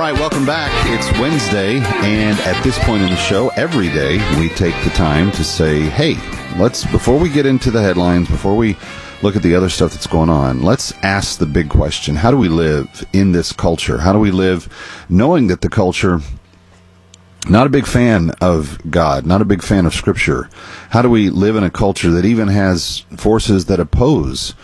right, welcome back. It's Wednesday, and at this point in the show, every day, we take the time to say, hey, before we get into the headlines, before we look at the other stuff that's going on, let's ask the big question. How do we live in this culture? How do we live knowing that the culture, not a big fan of God, not a big fan of Scripture? How do we live in a culture that even has forces that oppose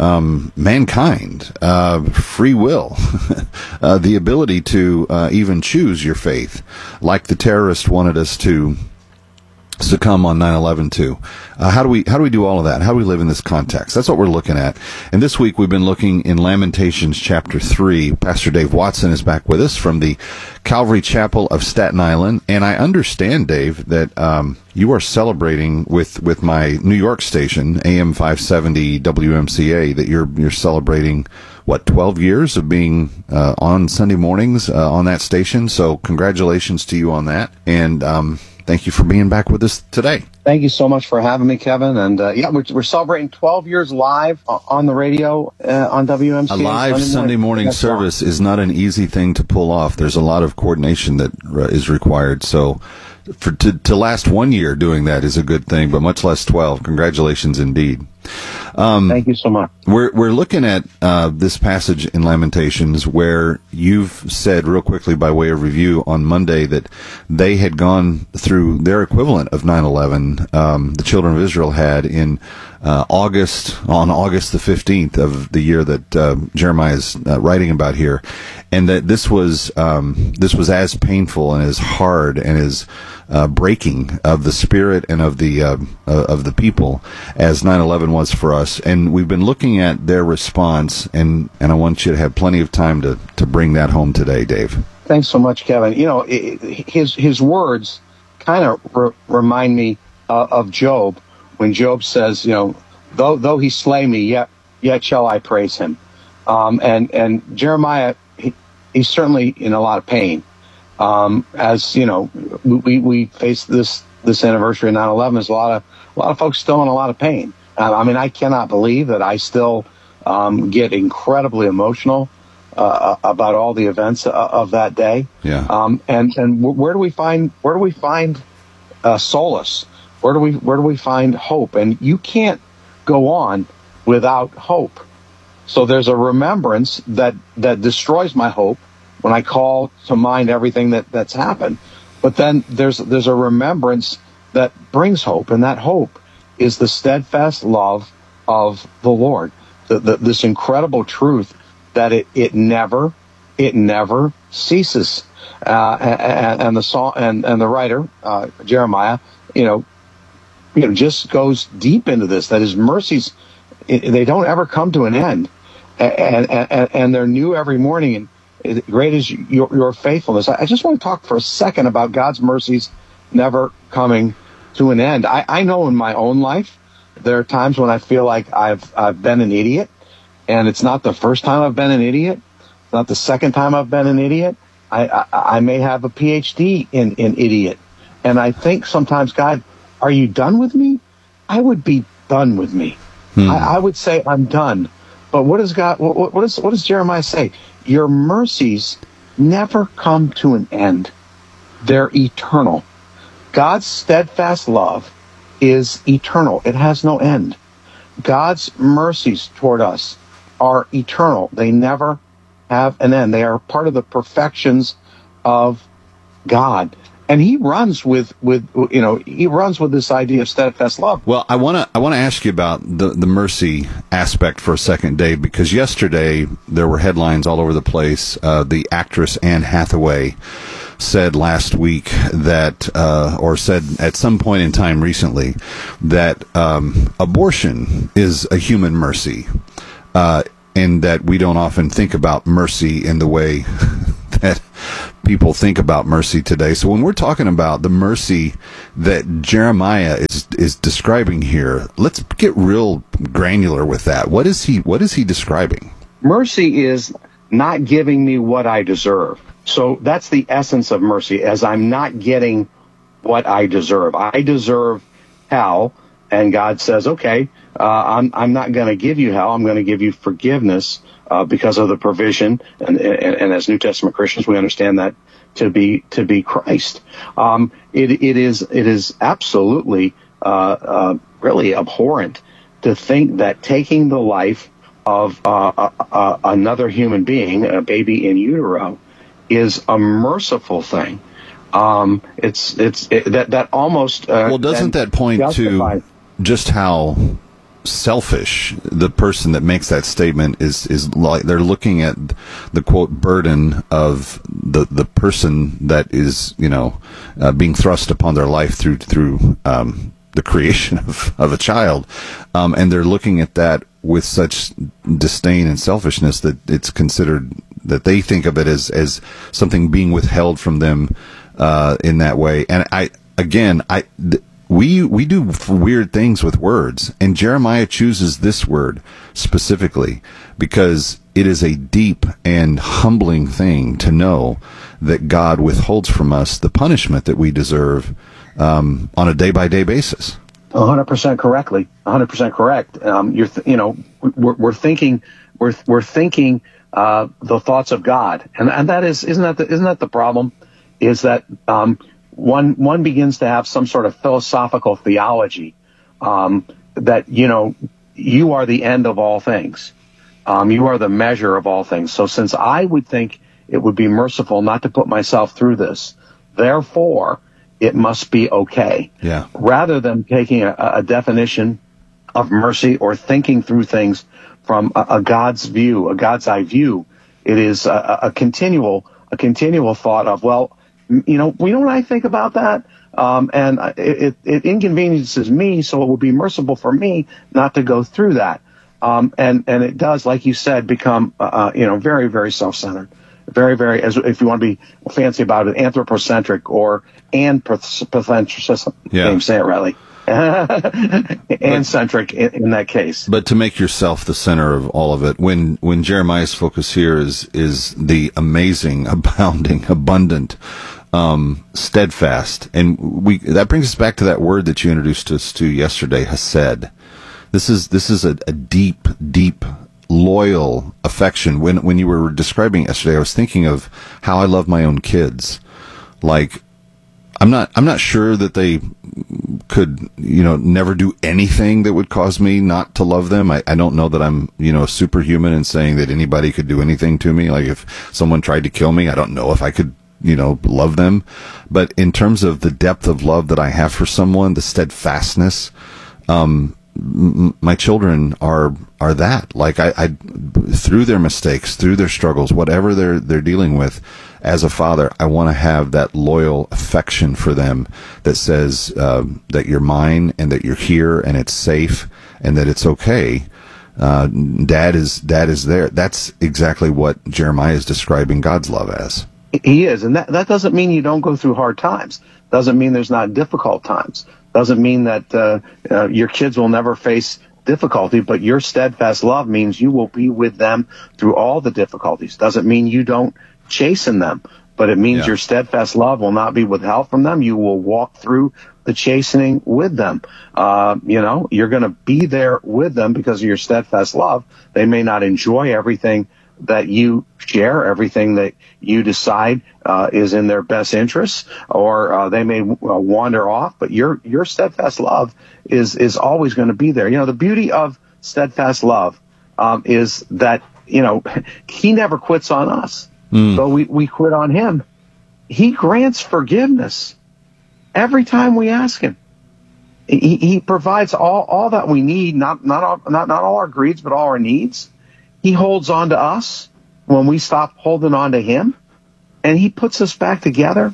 mankind, free will, the ability to even choose your faith, like the terrorists wanted us to succumb on 9/11 to? How do we do all of that? How do we live in this context? That's what we're looking at. And this week we've been looking in Lamentations chapter 3. Pastor Dave Watson is back with us from the Calvary Chapel of Staten Island. And I understand, Dave, that you are celebrating with my New York station, AM 570 WMCA, that you're celebrating, 12 years of being on Sunday mornings on that station. So congratulations to you on that. And thank you for being back with us today. Thank you so much for having me, Kevin. And we're celebrating 12 years live on the radio on WMCA. A live Sunday morning service is not an easy thing to pull off. There's a lot of coordination that is required. So to last 1 year doing that is a good thing, but much less 12. Congratulations indeed. Thank you so much. We're looking at this passage in Lamentations where you've said, real quickly by way of review, on Monday that they had gone through their equivalent of 9/11. The children of Israel had on August the 15th of the year that Jeremiah is writing about here, and that this was as painful and as hard and as breaking of the spirit and of the people as 9/11 was for us. And we've been looking at their response, and I want you to have plenty of time to bring that home today, Dave. Thanks so much, Kevin. His words kind of remind me of Job, when Job says, though he slay me, yet shall I praise him. And Jeremiah, he's certainly in a lot of pain. As you know, we face this anniversary of 9/11. There's a lot of folks still in a lot of pain. I cannot believe that I still get incredibly emotional about all the events of that day. Yeah. And where do we find solace? Where do we find hope? And you can't go on without hope. So there's a remembrance that destroys my hope when I call to mind everything that's happened. But then there's a remembrance that brings hope, and that hope is the steadfast love of the Lord. This incredible truth that it never ceases. And the song and the writer Jeremiah, just goes deep into this. That his mercies, they don't ever come to an end, and they're new every morning. And great is your faithfulness. I just want to talk for a second about God's mercies never coming to an end. I know in my own life there are times when I feel like I've been an idiot, and it's not the first time I've been an idiot. It's not the second time I've been an idiot. I may have a PhD in idiot, and I think sometimes, God, are you done with me? I would be done with me. I would say I'm done. But what does God? What does Jeremiah say? Your mercies never come to an end. They're eternal. God's steadfast love is eternal. It has no end. God's mercies toward us are eternal. They never have an end. They are part of the perfections of God. And he runs with this idea of steadfast love. Well, I want to ask you about the mercy aspect for a second, Dave, because yesterday there were headlines all over the place. The actress Anne Hathaway said last week that, or said at some point in time recently, that abortion is a human mercy, and that we don't often think about mercy in the way that people think about mercy today. So when we're talking about the mercy that Jeremiah is describing here, let's get real granular with that. What is he describing? Mercy is not giving me what I deserve. So that's the essence of mercy, as I'm not getting what I deserve. I deserve hell, and God says, okay, I'm not going to give you hell. I'm going to give you forgiveness because of the provision. And as New Testament Christians, we understand that to be Christ. It is absolutely really abhorrent to think that taking the life of another human being, a baby in utero, is a merciful thing. That almost well, doesn't that point to just how selfish the person that makes that statement is? Like they're looking at the quote burden of the person that is being thrust upon their life through the creation of a child, and they're looking at that with such disdain and selfishness that it's considered, that they think of it as something being withheld from them in that way. And we do weird things with words, and Jeremiah chooses this word specifically because it is a deep and humbling thing to know that God withholds from us the punishment that we deserve on a day-by-day basis. 100% correctly. 100% correct. We're thinking the thoughts of God, and that isn't that the problem? Is that one begins to have some sort of philosophical theology that you are the end of all things, you are the measure of all things. So since I would think it would be merciful not to put myself through this, therefore it must be okay. Yeah. Rather than taking a definition of mercy or thinking through things from a God's view, a God's eye view, it is a continual thought of, well, you know what I think about that? And it inconveniences me, so it will be merciful for me not to go through that. And it does, like you said, become, very, very self-centered. Very, very, as if you want to be fancy about it, anthropocentric or anthropocentric. Yeah. Say it rightly. Ancentric in that case. But to make yourself the center of all of it, when Jeremiah's focus here is the amazing, abounding, abundant, steadfast, and that brings us back to that word that you introduced us to yesterday, hesed. This is a deep, deep, loyal affection. When you were describing yesterday, I was thinking of how I love my own kids. Like, I'm not sure that they could, never do anything that would cause me not to love them. I don't know that I'm, superhuman in saying that anybody could do anything to me. Like if someone tried to kill me, I don't know if I could, love them. But in terms of the depth of love that I have for someone, the steadfastness, my children are that. Like I through their mistakes, through their struggles, whatever they're dealing with, as a father, I want to have that loyal affection for them that says that you're mine and that you're here and it's safe and that it's okay. Dad is there. That's exactly what Jeremiah is describing God's love as. He is, and that doesn't mean you don't go through hard times. Doesn't mean there's not difficult times. Doesn't mean that your kids will never face difficulty, but your steadfast love means you will be with them through all the difficulties. Doesn't mean you don't chasten them, but it means your steadfast love will not be withheld from them. You will walk through the chastening with them. You're going to be there with them because of your steadfast love. They may not enjoy everything that you share, everything that you decide is in their best interests, or they may wander off, but your steadfast love is always going to be there. The beauty of steadfast love is that, he never quits on us. So we quit on him. He grants forgiveness every time we ask him. He provides all that we need, not all our greeds, but all our needs. He holds on to us when we stop holding on to him, and he puts us back together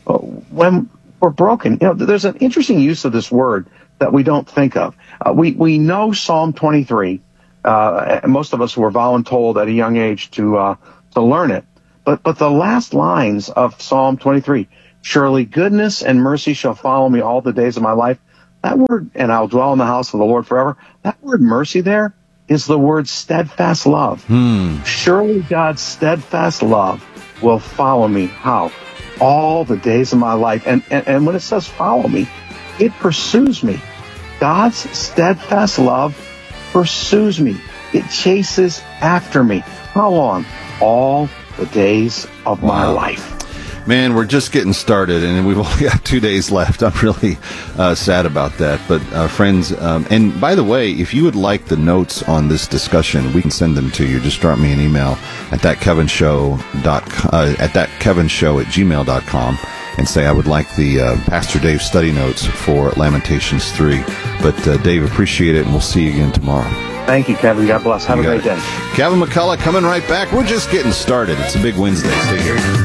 when we're broken. There's an interesting use of this word that we don't think of. We know Psalm 23. Most of us were voluntold at a young age to learn it. But the last lines of Psalm 23, surely goodness and mercy shall follow me all the days of my life. That word, and I'll dwell in the house of the Lord forever. That word mercy there is the word steadfast love. Surely God's steadfast love will follow me. How? All the days of my life. And when it says follow me, it pursues me. God's steadfast love pursues me. It chases after me. How long? All the days of my life. Man, we're just getting started, and we've only got 2 days left. I'm really sad about that. But friends, and by the way, if you would like the notes on this discussion, we can send them to you. Just drop me an email at thatkevinshow@gmail.com and say I would like the Pastor Dave study notes for Lamentations 3. But Dave, appreciate it, and we'll see you again tomorrow. Thank you, Kevin. God bless. Have a great day. Kevin McCullough coming right back. We're just getting started. It's a big Wednesday. Stay here.